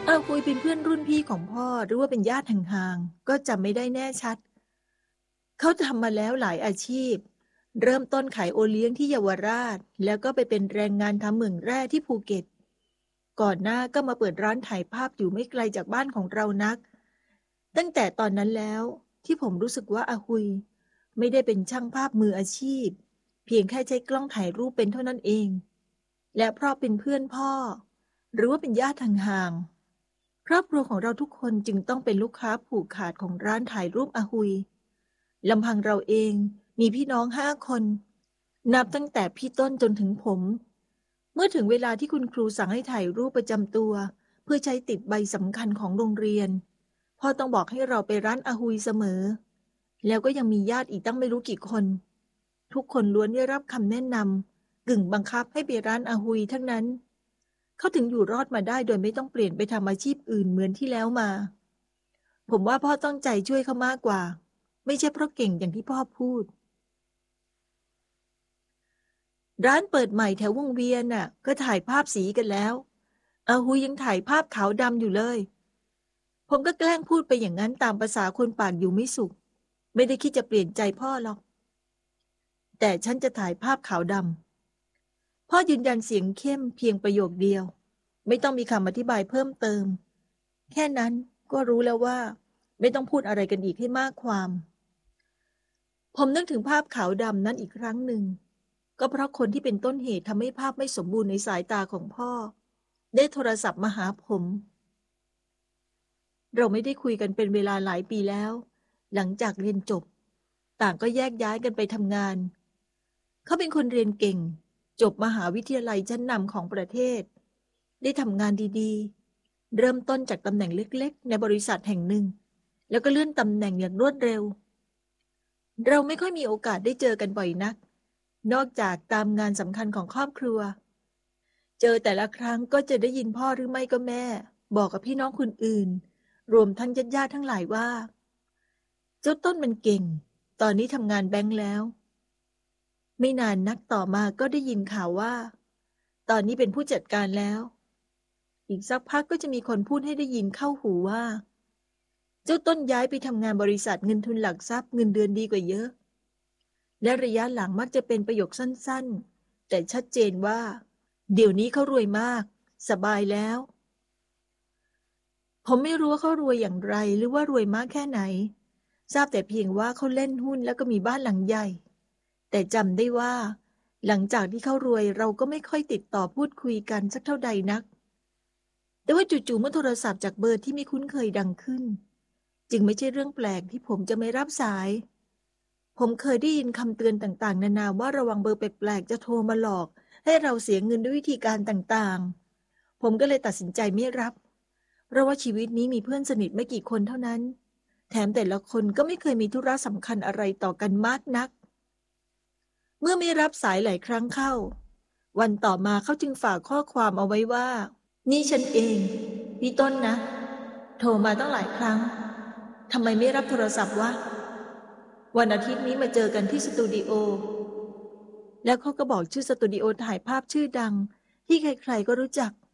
คุยเป็นเพื่อนรุ่นพี่ของพ่อหรือว่าเป็นญาติห่างๆก็จำไม่ได้แน่ชัดเขาทำมาแล้วหลายอาชีพเริ่มต้นขายโอเลี้ยงที่เยาวราชแล้วก็ไปเป็นแรงงานทำเหมืองแร่ที่ภูเก็ตก่อนหน้าก็มาเปิดร้านถ่ายภาพอยู่ไม่ไกลจากบ้านของเรานักตั้งแต่ตอนนั้นแล้วที่ผมรู้สึกว่าอาหุยไม่ได้เป็นช่างภาพมืออาชีพเพียงแค่ใช้กล้องถ่ายรูปเป็นเท่านั้นเองและเพราะเป็นเพื่อนพ่อหรือว่าเป็นญาติห่างๆ ครอบครัวของเราทุกคนจึงต้องเป็นลูกค้าผูกขาดของร้านถ่ายรูปอาหุยลำพังเราเองมีพี่น้อง5 คนนับตั้งแต่พี่ต้นจนถึงผมเมื่อถึงเวลาที่คุณครูสั่งให้ถ่ายรูปประจำตัวเพื่อใช้ติดใบสำคัญของโรงเรียนพ่อต้องบอกให้เราไปร้านอาหุยเสมอแล้วก็ยังมีญาติอีกตั้งไม่รู้กี่คนทุกคนล้วนได้รับคำแนะนำกึ่งบังคับให้ไปร้านอาหุยทั้งนั้น เขาถึงอยู่รอดมาได้โดยไม่ต้องเปลี่ยนไปทำอาชีพอื่นเหมือนที่แล้วมา ผมว่าพ่อต้องใจช่วยเขามากกว่า ไม่ใช่เพราะเก่งอย่างที่พ่อพูด ร้านเปิดใหม่แถววงเวียนน่ะก็ถ่ายภาพสีกันแล้วอาหุยยังถ่ายภาพขาวดำอยู่เลย ผมก็แกล้งพูดไปอย่างนั้นตามภาษาคนปากอยู่ไม่สุข ไม่ได้คิดจะเปลี่ยนใจพ่อหรอก แต่ฉันจะถ่ายภาพขาวดำพ่อยืนยันเสียงเข้มเพียงประโยคเดียว ไม่ต้องมีคำอธิบายเพิ่มเติม แค่นั้นก็รู้แล้วว่าไม่ต้องพูดอะไรกันอีกให้มากความผมนึกถึงภาพขาวดำนั้นอีกครั้งหนึ่งก็เพราะคนที่เป็นต้นเหตุทำให้ภาพไม่สมบูรณ์ในสายตาของพ่อได้โทรศัพท์มาหาผมเราไม่ได้คุยกันเป็นเวลาหลายปีแล้วหลังจากเรียนจบต่างก็แยกย้ายกันไปทำงานเขาเป็นคนเรียนเก่งจบมหาวิทยาลัยชั้นนำของประเทศได้ทำงานดีๆเริ่มต้นจากตำแหน่งเล็กๆในบริษัทแห่งหนึ่งแล้วก็เลื่อนตำแหน่งอย่างรวดเร็วเราไม่ค่อยมีโอกาสได้เจอกันบ่อยนักนอกจากตามงานสำคัญของครอบครัวเจอแต่ละครั้งก็จะได้ยินพ่อหรือไม่ก็แม่บอกกับพี่น้องคนอื่นรวมทั้งญาติๆทั้งหลายว่าเจ้าต้นมันเก่งตอนนี้ทำงานแบงค์แล้วไม่นานนักต่อมาก็ได้ยินข่าวว่าตอนนี้เป็นผู้จัดการแล้วอีกสักพักก็จะมีคนพูดให้ได้ยินเข้าหูว่าเจ้าต้นย้ายไปทำงานบริษัทเงินทุนหลักทรัพย์เงินเดือนดีกว่าเยอะและระยะหลังมักจะเป็นประโยคสั้นๆแต่ชัดเจนว่าเดี๋ยวนี้เขารวยมากสบายแล้วผมไม่รู้ว่าเขารวยอย่างไรหรือว่ารวยมากแค่ไหนทราบแต่เพียงว่าเขาเล่นหุ้นแล้วก็มีบ้านหลังใหญ่แต่จำได้ว่าหลังจากที่เขารวยเราก็ไม่ค่อยติดต่อพูดคุยกันสักเท่าใดนักแต่ว่าจู่ๆเมื่อโทรศัพท์จากเบอร์ที่ไม่คุ้นเคยดังขึ้นจึงไม่ใช่เรื่องแปลกที่ผมจะไม่รับสายผมเคยได้ยินคำเตือนต่างๆนานาว่าระวังเบอร์แปลกๆจะโทรมาหลอกให้เราเสียเงินด้วยวิธีการต่างๆผมก็เลยตัดสินใจไม่รับเพราะว่าชีวิตนี้มีเพื่อนสนิทไม่กี่คนเท่านั้นแถมแต่ละคนก็ไม่เคยมีธุระสำคัญอะไรต่อกันมากนักเมื่อไม่รับสายหลายครั้งเข้าวันต่อมาเขาจึงฝากข้อความเอาไว้ว่านี่ฉันเองพี่ต้นนะโทรมาตั้งหลายครั้งทำไมไม่รับโทรศัพท์วะวันอาทิตย์นี้มาเจอกันที่สตูดิโอแล้วเขาก็บอกชื่อสตูดิโอถ่ายภาพชื่อดังที่ใครๆก็รู้จัก